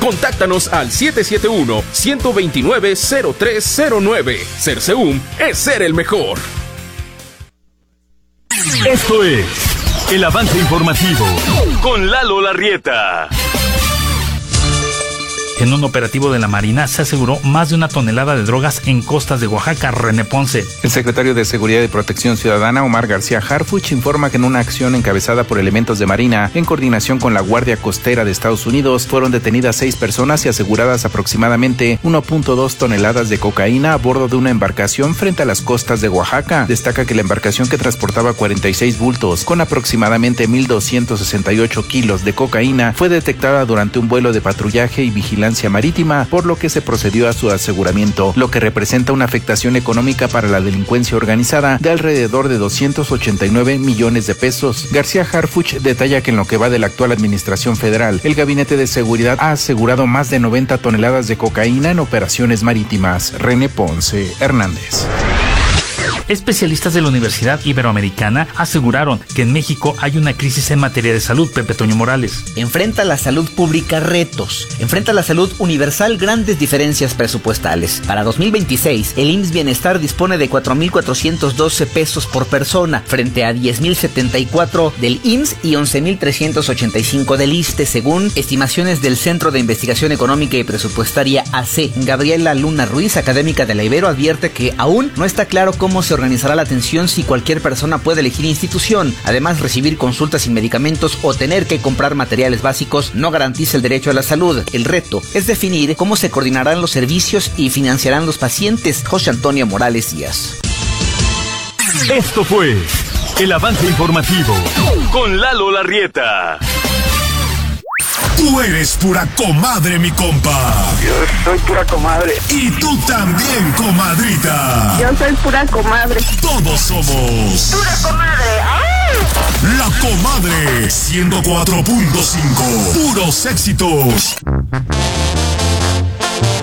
Contáctanos al 771-129-0309. Ser Seum es ser el mejor. Esto es el avance informativo con Lalo Larrieta. En un operativo de la Marina se aseguró más de 1 tonelada de drogas en costas de Oaxaca. René Ponce. El secretario de Seguridad y Protección Ciudadana, Omar García Harfuch, informa que en una acción encabezada por elementos de Marina, en coordinación con la Guardia Costera de Estados Unidos, fueron detenidas 6 personas y aseguradas aproximadamente 1.2 toneladas de cocaína a bordo de una embarcación frente a las costas de Oaxaca. Destaca que la embarcación, que transportaba 46 bultos con aproximadamente 1.268 kilos de cocaína, fue detectada durante un vuelo de patrullaje y vigilancia marítima, por lo que se procedió a su aseguramiento, lo que representa una afectación económica para la delincuencia organizada de alrededor de 289 millones de pesos. García Harfuch detalla que en lo que va de la actual administración federal, el Gabinete de Seguridad ha asegurado más de 90 toneladas de cocaína en operaciones marítimas. René Ponce Hernández. Especialistas de la Universidad Iberoamericana aseguraron que en México hay una crisis en materia de salud. Pepe Toño Morales. Enfrenta la salud pública retos. Enfrenta la salud universal grandes diferencias presupuestales. Para 2026, el IMSS Bienestar dispone de 4.412 pesos por persona, frente a 10.074 del IMSS y 11.385 del ISSSTE, según estimaciones del Centro de Investigación Económica y Presupuestaria AC. Gabriela Luna Ruiz, académica de la Ibero, advierte que aún no está claro cómo se organizará la atención si cualquier persona puede elegir institución. Además, recibir consultas sin medicamentos o tener que comprar materiales básicos no garantiza el derecho a la salud. El reto es definir cómo se coordinarán los servicios y financiarán los pacientes. José Antonio Morales Díaz. Esto fue el avance informativo con Lalo Larrieta. Tú eres pura comadre, mi compa. Yo soy pura comadre. Y tú también, comadrita. Yo soy pura comadre. Todos somos pura comadre. ¡Ay! La Comadre 104.5. Puros éxitos.